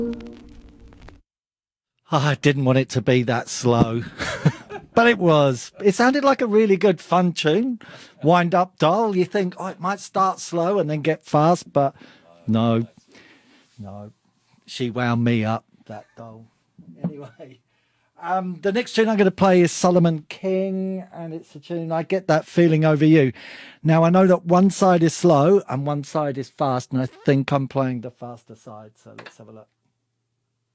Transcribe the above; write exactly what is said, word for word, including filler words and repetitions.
I didn't want it to be that slow, but it was. It sounded like a really good fun tune. Wind up doll. You think, oh, it might start slow and then get fast, but no, no. She wound me up, that doll. Anyway, um, the next tune I'm going to play is Solomon King, and it's a tune I Get That Feeling Over You. Now, I know that one side is slow and one side is fast, and I think I'm playing the faster side, so let's have a look.